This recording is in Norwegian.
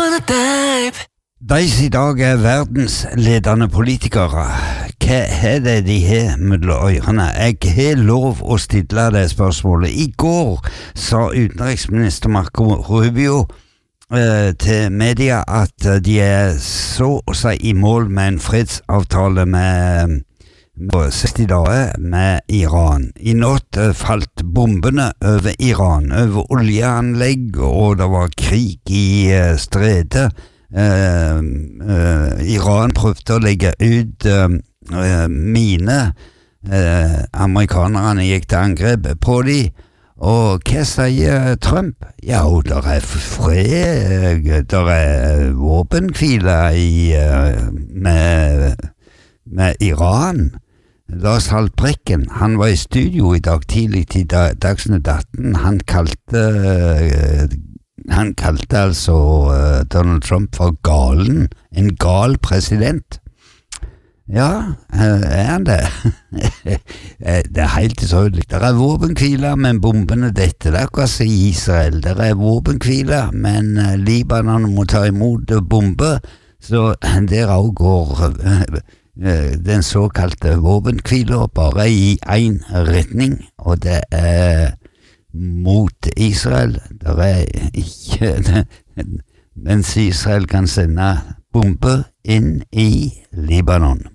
De som I dag verdens ledende politikere, hva det de har mellom ørene? Jeg har lov å stille det spørsmålet. I går sa utenriksminister Marco Rubio til media at de så å si I mål med en fredsavtale med 60 dager med Iran. I natt falt bombene over Iran, over oljeanlegg, og det var krig I stredet. Iran prøvde å legge ut mine. Amerikanerne gikk til angrep på de. Og hva sier Trump? Ja, der fred, der våpenhvile med Iran. Lars Haltbrekken, han var I studio I dag tidlig til Dagsnytt 18. Han kalte altså Donald Trump for galen, en gal president. Ja, han det? Det helt utrolig. Det våpenhvile, men bombene dette. Det akkurat som I Israel. Det våpenhvile, men Libanon må ta imot bomber, så der også går den såkalte våpenhvile bare I en retning, og det mot Israel. Det ikke mens Israel kan sende bomber inn I Libanon.